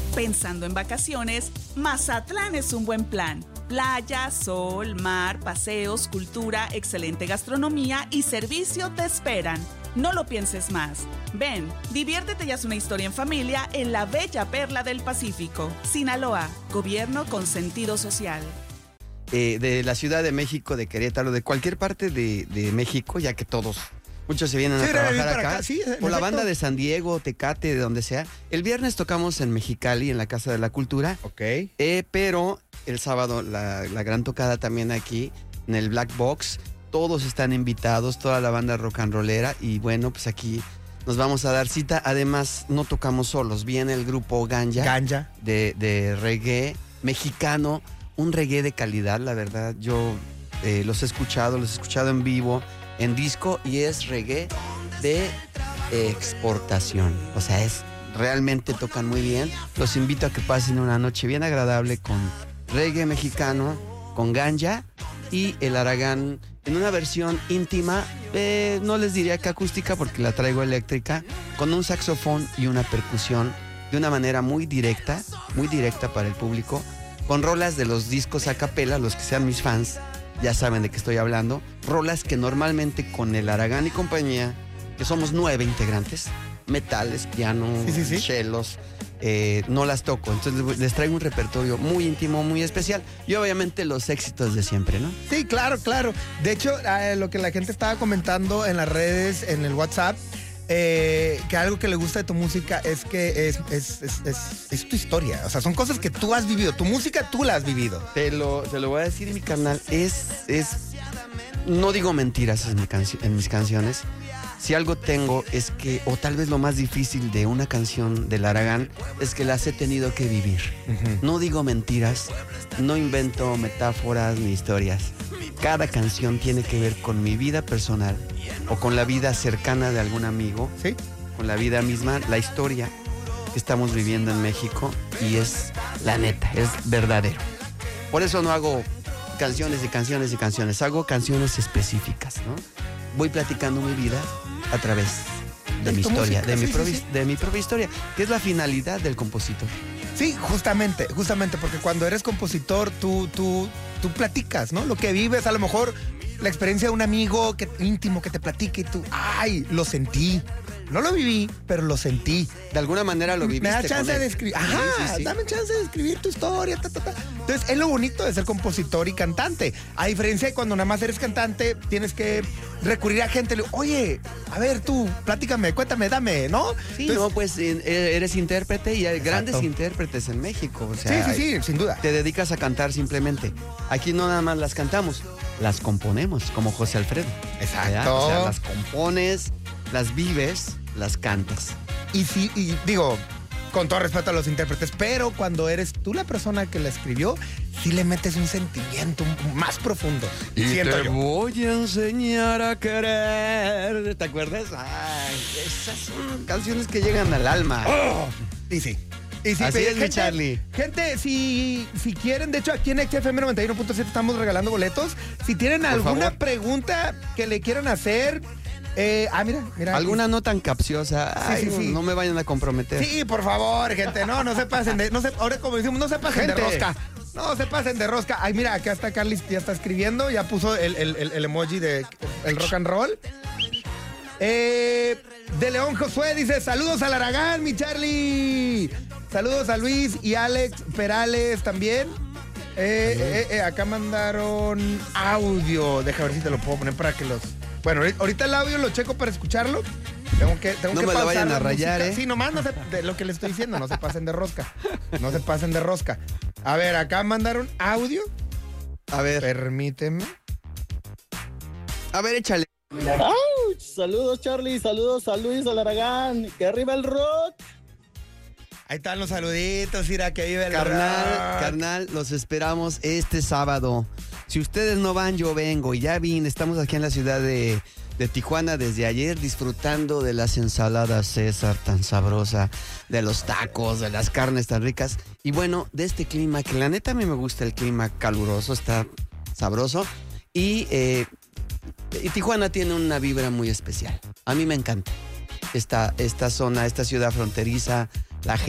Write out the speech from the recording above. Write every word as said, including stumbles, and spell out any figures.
Pensando en vacaciones, Mazatlán es un buen plan. Playa, sol, mar, paseos, cultura, excelente gastronomía y servicio te esperan. No lo pienses más. Ven, diviértete y haz una historia en familia en la bella perla del Pacífico. Sinaloa, gobierno con sentido social. Eh, de la Ciudad de México, de Querétaro, de cualquier parte de, de México, ya que todos, muchos se vienen Sí, a trabajar acá, acá. Sí, o la efecto. banda de San Diego, Tecate, de donde sea. El viernes tocamos en Mexicali, en la Casa de la Cultura, Ok. eh, pero el sábado la, la gran tocada también aquí, en el Black Box. Todos están invitados, toda la banda rock and rollera, y bueno, pues aquí nos vamos a dar cita. Además, no tocamos solos, viene el grupo Ganja, Ganja. de, de reggae mexicano, un reggae de calidad, la verdad. Yo eh, los he escuchado, los he escuchado en vivo, en disco, y es reggae de exportación. O sea, es realmente tocan muy bien. Los invito a que pasen una noche bien agradable con reggae mexicano, con Ganja y el Aragán en una versión íntima, eh, no les diría que acústica porque la traigo eléctrica, con un saxofón y una percusión de una manera muy directa, muy directa para el público, con rolas de los discos a capela. Los que sean mis fans ya saben de qué estoy hablando, rolas que normalmente con el Aragán y compañía, que somos nueve integrantes, metales, piano, Sí, sí, sí. chelos, eh, no las toco. Entonces les traigo un repertorio muy íntimo, muy especial, y obviamente los éxitos de siempre, ¿no? Sí, claro, claro. De hecho, eh, lo que la gente estaba comentando en las redes, en el WhatsApp, eh, que algo que le gusta de tu música es que es, es, es, es, es tu historia. O sea, son cosas que tú has vivido. Tu música tú la has vivido. Te lo, te lo voy a decir, mi carnal, es, es, no digo mentiras en, mi canci- en mis canciones. Si algo tengo es que, o tal vez lo más difícil de una canción del Aragán, es que las he tenido que vivir. Uh-huh. No digo mentiras, no invento metáforas ni historias. Cada canción tiene que ver con mi vida personal o con la vida cercana de algún amigo, ¿Sí? con la vida misma, la historia que estamos viviendo en México, y es la neta, es verdadero. Por eso no hago canciones y canciones y canciones, hago canciones específicas, ¿no? Voy platicando mi vida a través de De mi tu historia, música, de, mi sí, propia, sí, sí. de mi propia historia, que es la finalidad del compositor. Sí, justamente, justamente, porque cuando eres compositor, tú, tú, tú platicas, ¿no? Lo que vives, a lo mejor la experiencia de un amigo que, íntimo que te platique y tú, ay, lo sentí. No lo viví, pero lo sentí. De alguna manera lo viviste. Me da con chance él. de escribir. Ajá, Sí, sí, sí. dame chance de escribir tu historia. Ta, ta, ta. Entonces, es lo bonito de ser compositor y cantante. A diferencia de cuando nada más eres cantante, tienes que recurrir a gente. Le digo, oye, a ver tú, pláticame, cuéntame, dame, ¿no? Sí, Entonces, no, pues eh, eres intérprete y hay Exacto. grandes intérpretes en México. O sea, sí, sí, sí, sin duda. te dedicas a cantar simplemente. Aquí no nada más las cantamos, las componemos, como José Alfredo. Exacto. ¿Verdad? O sea, las compones, las vives, las cantas. Y sí, y digo, con todo respeto a los intérpretes, pero cuando eres tú la persona que la escribió, sí le metes un sentimiento un- más profundo. Siento yo. voy a enseñar a querer. ¿Te acuerdas? Ay, esas son canciones que llegan al alma. Oh, y sí. Y sí, Así pe- es, mi gente, Charlie. Gente, si, si quieren, de hecho aquí en X F M noventa y uno punto siete estamos regalando boletos. Si tienen Por alguna favor. pregunta que le quieran hacer, eh, ah, mira, mira. aquí. Alguna no tan capciosa. Ay, sí, sí. no me vayan a comprometer. Sí, por favor, gente, no, no se pasen de, no se, ahora como decimos, no se pasen de Gente. rosca. No se pasen de rosca. Ay, mira, acá está Carly, ya está escribiendo, ya puso el, el- el- el emoji de el rock and roll. Eh, de León Josué dice, saludos al Aragán, mi Charlie. Saludos a Luis y Alex Perales también. Eh, eh, eh, acá mandaron audio. Deja ver si te lo puedo poner para que los... Bueno, ahorita el audio lo checo para escucharlo. Tengo que, tengo No que me lo pausar vayan la a rayar, música. ¿eh? Sí, nomás no se, de lo que le estoy diciendo, no se pasen de rosca. No se pasen de rosca. A ver, acá mandaron audio. A ver, Permíteme. a ver, échale. ¡Auch! Saludos, Charlie. Saludos a Luis, al Aragán. ¡Que arriba el rock! Ahí están los saluditos, mira que vive el Carnal, rock. carnal, los esperamos este sábado. Si ustedes no van, yo vengo. Y ya vine, estamos aquí en la ciudad de, de Tijuana desde ayer, disfrutando de las ensaladas César tan sabrosa, de los tacos, de las carnes tan ricas. Y bueno, de este clima, que la neta a mí me gusta el clima caluroso, está sabroso. Y, eh, y Tijuana tiene una vibra muy especial. A mí me encanta esta, esta zona, esta ciudad fronteriza,